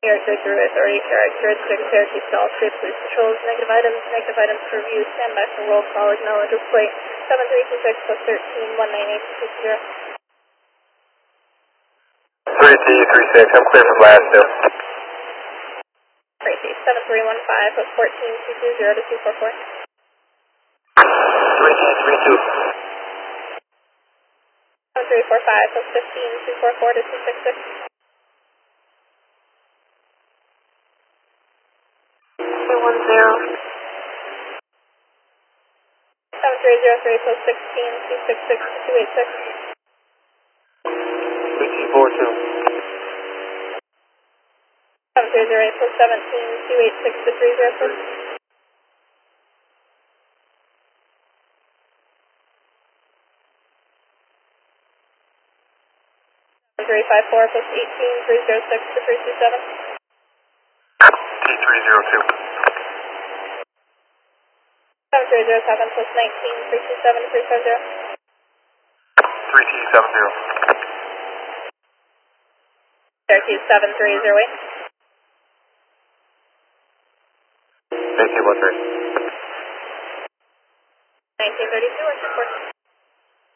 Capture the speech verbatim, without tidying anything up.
Air Director Authority, Air Director Syracuse Stall, State Police Patrols, negative items, negative items for review, stand by for roll call, acknowledge plate seven three two six plus thirteen one nine eight six zero. three T three six, I'm clear from last still. Tracy, seven three one five plus fourteen two two zero to two four four. three T three two. seven three four five plus fifteen two four four to two six six. three one zero. seven three zero three plus sixteen two six six to two eight six. three T four two. seven three zero eight plus seventeen two eight six to three zero six. seven three five four plus eighteen three zero six to three two seven. T three zero two. seven three zero seven plus nineteen three two seven to three five zero. three T seven zero. Syracuse seven three zero eight. Thank you, one three. nineteen thirty-two, what's your report?